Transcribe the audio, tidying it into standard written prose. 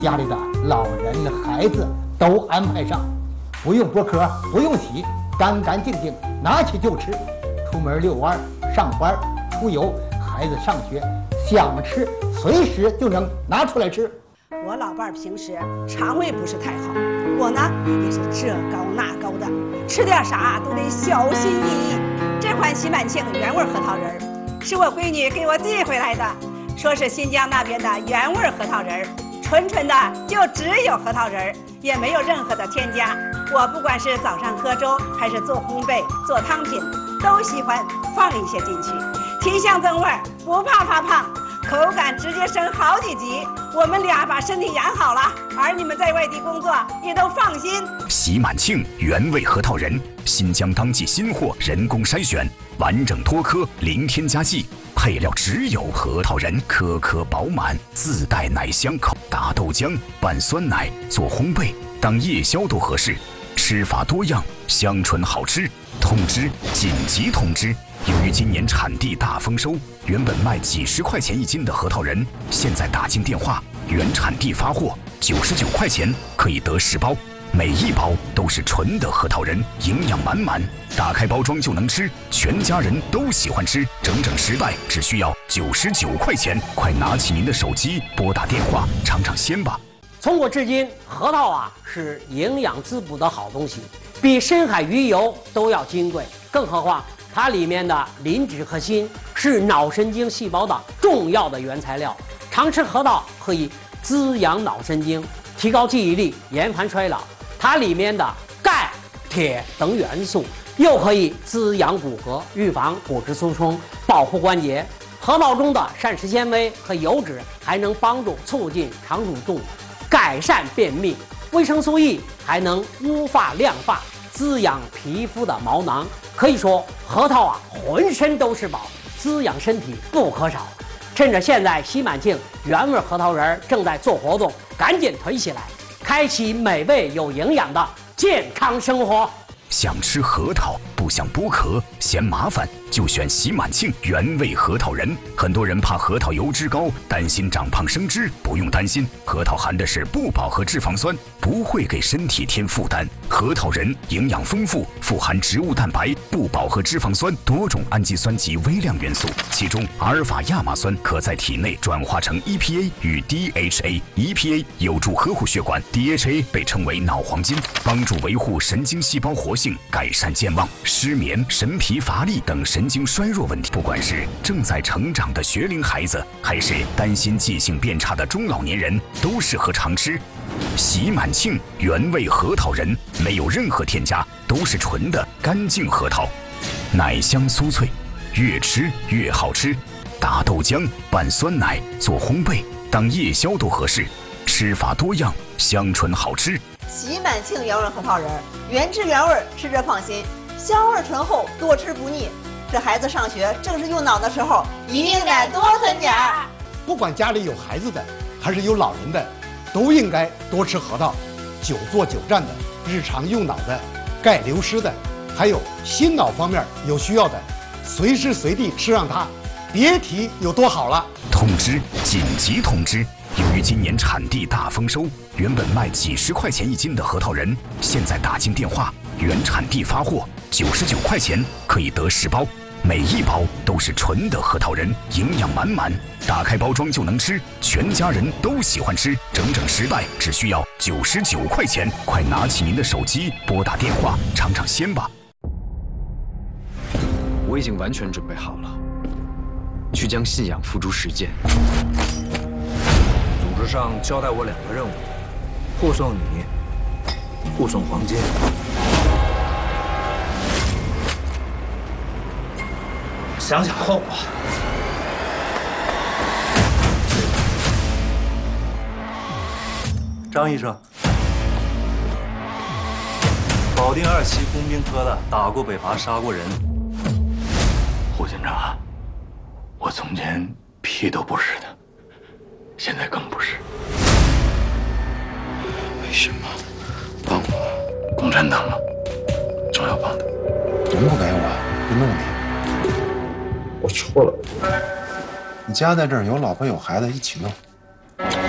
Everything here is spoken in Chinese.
家里的老人孩子都安排上，不用剥壳，不用洗，干干净净，拿起就吃。出门遛弯、上班、出游，孩子上学，想吃随时就能拿出来吃。 我老伴儿平时肠胃不是太好，我呢也是这高那高的，吃点啥都得小心翼翼。这款喜满庆原味核桃仁儿是我闺女给我寄回来的，说是新疆那边的原味核桃仁儿，纯纯的就只有核桃仁儿，也没有任何的添加。我不管是早上喝粥，还是做烘焙、做汤品，都喜欢放一些进去，提香增味，不怕发胖，口感直接升好几级。我们俩把身体养好了，儿女们在外地工作也都放心。 喜满庆原味核桃仁，新疆当季新货，人工筛选，完整脱壳，零添加剂，配料只有核桃仁，颗颗饱满，自带奶香口。打豆浆、拌酸奶、做烘焙，当夜宵都合适。吃法多样，香醇好吃。通知！紧急通知！由于今年产地大丰收，原本卖几十块钱一斤的核桃仁，现在打进电话，原产地发货，99块钱可以得10包，每一包都是纯的核桃仁，营养满满，打开包装就能吃，全家人都喜欢吃，整整10袋，只需要99块钱，快拿起您的手机，拨打电话尝尝鲜吧。 从古至今，核桃是营养滋补的好东西，比深海鱼油都要金贵。更何况它里面的磷脂和锌是脑神经细胞的重要的原材料。常吃核桃可以滋养脑神经，提高记忆力，延缓衰老。它里面的钙、铁等元素又可以滋养骨骼，预防骨质疏松，保护关节。核桃中的膳食纤维和油脂还能帮助促进肠蠕动，改善便秘。维生素 E 还能乌发亮发，滋养皮肤的毛囊。可以说核桃浑身都是宝，滋养身体不可少。趁着现在喜满庆原味核桃仁正在做活动，赶紧囤起来，开启美味有营养的健康生活。 想吃核桃不想剥壳嫌麻烦，就选喜满庆原味核桃仁。很多人怕核桃油脂高，担心长胖生脂，不用担心，核桃含的是不饱和脂肪酸，不会给身体添负担。核桃仁营养丰富，富含植物蛋白、不饱和脂肪酸、多种氨基酸及微量元素，其中阿尔法亚麻酸可在体内转化成 EPA 与 DHA。EPA 有助呵护血管， DHA 被称为脑黄金，帮助维护神经细胞活性，改善健忘、失眠、神疲乏力等神经衰弱问题。不管是正在成长的学龄孩子，还是担心记性变差的中老年人，都适合常吃。喜满庆原味核桃仁，没有任何添加，都是纯的干净核桃，奶香酥脆，越吃越好吃。打豆浆、拌酸奶、做烘焙，当夜宵都合适。吃法多样，香醇好吃。 喜满庆原味核桃仁，原汁原味，吃着放心，香味醇厚，多吃不腻。这孩子上学正是用脑的时候，一定得多囤点儿。 不管家里有孩子的，还是有老人的，都应该多吃核桃。久坐久站的，日常用脑的，钙流失的，还有心脑方面有需要的，随时随地吃上它，别提有多好了。 通知！紧急通知！由于今年产地大丰收，原本卖几十块钱一斤的核桃仁，现在打进电话，原产地发货，99块钱可以得10包，每一包都是纯的核桃仁，营养满满，打开包装就能吃，全家人都喜欢吃，整整10袋，只需要99块钱，快拿起您的手机，拨打电话尝尝鲜吧。 我已经完全准备好了，去将信仰付诸实践。 组织上交代我2个任务：护送你，护送黄金。想想后果。张医生，保定2期工兵科的，打过北伐，杀过人。 胡警长，我从前屁都不是的，现在更不是。为什么帮我？共产党吗？总要帮的。 能不给我，就弄你。 我错了。 你家在这儿，有老婆有孩子一起弄。